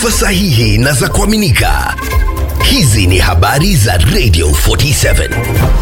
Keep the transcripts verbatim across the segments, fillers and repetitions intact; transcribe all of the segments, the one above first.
taarifa sahihi na za kuaminika. Hizi ni habari za Radio arobaini na saba.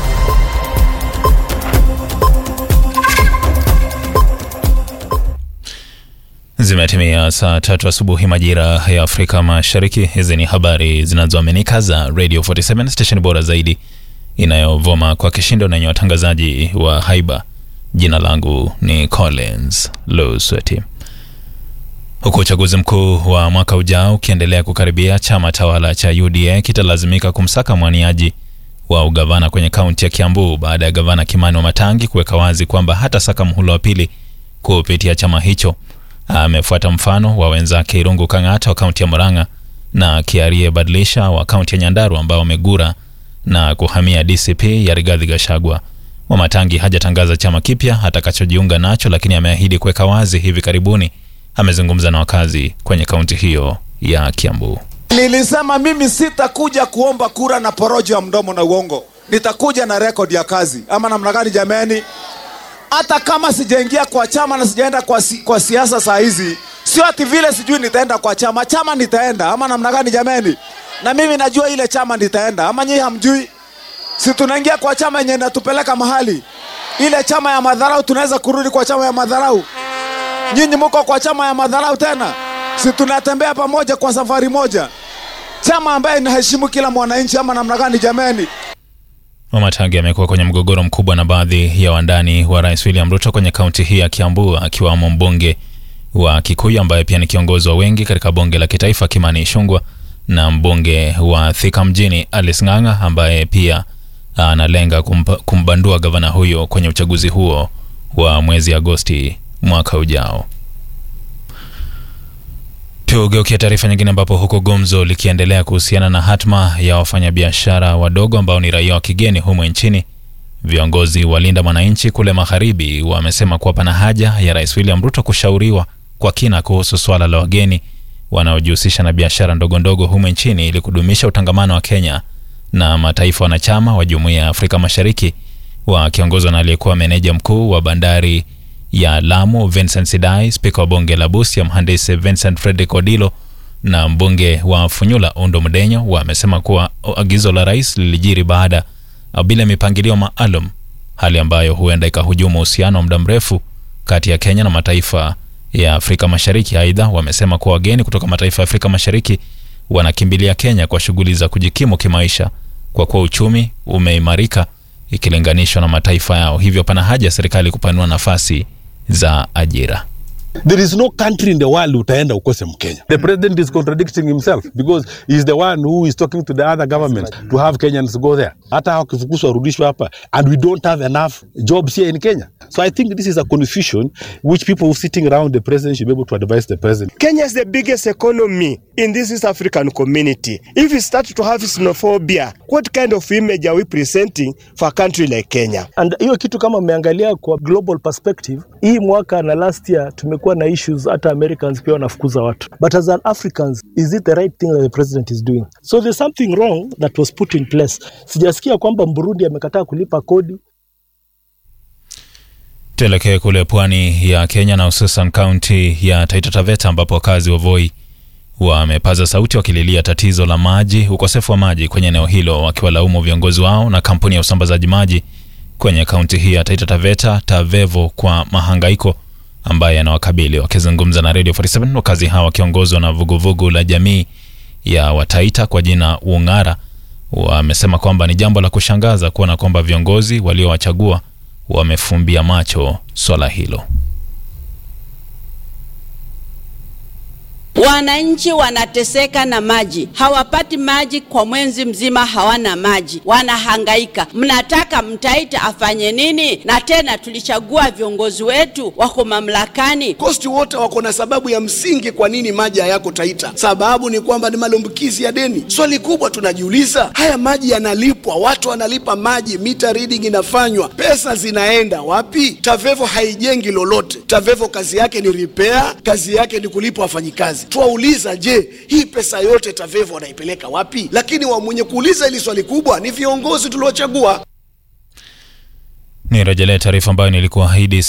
Zimetimia saa tatu asubuhi majira ya Afrika Mashariki. Hizi ni habari zinazoaminika za Radio arobaini na saba, station bora zaidi inayovuma kwa kishindo na yenye watangazaji wa haiba. Jina langu ni Collins Lusweti. Huku uchaguzi mkuu wa mwaka ujao ukiendelea kukaribia, chama tawala cha U D A kitalazimika kumsaka mwaniaji wa ugavana kwenye kaunti ya Kiambu baada ya gavana Kimani Wamatangi kuweka wazi kwamba hata saka muhula wa pili kupitia chama hicho. Amefuata mfano wa wenzake Irungu Kang'ata wa kaunti ya Murang'a na Kiarie Badilisha wa kaunti ya Nyandarua ambao wamegura na kuhamia D C P ya Rigathi Gachagua. Wamatangi hajatangaza chama kipya atakachojiunga nacho, lakini ameahidi kuweka wazi hivi karibuni. Amezungumza na wakazi kwenye kaunti hiyo ya Kiambu. Nilisema mimi sitakuja kuomba kura na porojo ya mdomo na uongo. Nitakuja na record ya kazi. Ama namna gani jameni? Hata kama sijaingia kwa chama na sijaenda kwa, si, kwa siasa saa hizi, sio ati vile sijui nitaenda kwa chama. Chama nitaenda. Ama namna gani jameni? Na mimi najua ile chama nitaenda. Ama nyinyi hamjui? Si tunaingia kwa chama yenye inatupeleka mahali. Ile chama ya madharau tunaweza kurudi kwa chama ya madharau. Nyinyi mko kwa chama ya madharau tena. Si tunatembea pamoja kwa safari moja. Chama ambaye inaheshimu kila mwananchi. Ama namna gani jameni? Wamatangi amekuwa kwenye mgogoro mkubwa na baadhi ya wandani wa Rais William Ruto kwenye kaunti hii ya Kiambu, akiwamo mbunge wa Kikuyu ambaye pia ni kiongozi wa wengi katika bunge la kitaifa Kimani Ichung'wah, na mbunge wa Thika mjini Alice Ng'ang'a ambaye pia analenga kumbandua gavana huyo kwenye uchaguzi huo wa mwezi Agosti mwaka ujao. Tugeukia taarifa nyingine ambapo huko gumzo likiendelea kuhusiana na hatma ya wafanyabiashara wadogo ambao ni raia wa kigeni humu nchini. Viongozi wa Linda Mwananchi kule magharibi wamesema kuwa pana haja ya Rais William Ruto kushauriwa kwa kina kuhusu swala la wageni wanaojihusisha na biashara ndogo ndogo humu nchini ili kudumisha utangamano wa Kenya na mataifa wanachama wa Jumuiya ya Afrika Mashariki. Wakiongozwa na aliyekuwa meneja mkuu wa bandari ya Lamu Vincent Sidai, spika wa bunge la Busia mhandisi Vincent Fredrick Odilo na mbunge wa Funyula Ondo Mdenyo wamesema kuwa agizo la rais lilijiri baada bila mipangilio maalum, hali ambayo huenda ikahujumu uhusiano wa muda mrefu kati ya Kenya na mataifa ya Afrika Mashariki. Aidha, wamesema kuwa wageni kutoka mataifa ya Afrika Mashariki wanakimbilia Kenya kwa shughuli za kujikimu kimaisha kwa kuwa uchumi umeimarika ikilinganishwa na mataifa yao. Hivyo pana haja ya serikali kupanua nafasi za ajira. There is no country in the world utaenda ukose Mkenya. The president is contradicting himself because he is the one who is talking to the other governments to have Kenyans go there. Hata wakifukuzwa warudishwe hapa, and we don't have enough jobs here in Kenya. So I think this is a confusion which people sitting around the president should be able to advise the president. Kenya is the biggest economy in this East African community. If we start to have xenophobia, what kind of image are we presenting for a country like Kenya? And hiyo kitu kama umeangalia kwa global perspective, hii mwaka na last year tumekuwa na issues hata Americans pia wanafukuza watu. But as an Africans, is it the right thing that the president is doing? So there's something wrong that was put in place. Sijasikia kwamba Burundi amekataa kulipa kodi. Tuelekee kule pwani ya Kenya na hususan kaunti ya Taita Taveta ambapo wakazi wa Voi wamepaza sauti wakililia tatizo la maji, ukosefu wa maji kwenye eneo hilo, wakiwalaumu viongozi wao na kampuni ya usambazaji maji kwenye kaunti hii ya Taita Taveta Tavevo kwa mahangaiko ambaye anawakabili. Wakizungumza na Radio arobaini na saba, wakazi hawa wakiongozwa na vuguvugu la jamii ya Wataita kwa jina Ung'ara wamesema kwamba ni jambo la kushangaza kuona kwamba viongozi waliowachagua wamefumbia macho swala hilo. Wananchi wanateseka na maji, hawapati maji kwa mwezi mzima, hawana maji, wanahangaika. Mnataka Mtaita afanye nini? Na tena tulichagua viongozi wetu wako mamlakani. Coast wote wako na sababu ya msingi kwa nini maji hayako Taita. Sababu ni kwamba ni malumbukizi ya deni. Swali kubwa tunajiuliza, haya maji yanalipwa, watu wanalipa maji, meter reading inafanywa, pesa zinaenda wapi? Tavevo haijengi lolote. Tavevo kazi yake ni repair, kazi yake ni kulipa wafanyikazi. Tuwauliza, je, hii pesa yote Tavevo wanaipeleka wapi? Lakini wa mwenye kuuliza hili swali kubwa ni viongozi tuliochagua. Ni rejelea taarifa ambayo nilikuwa haidi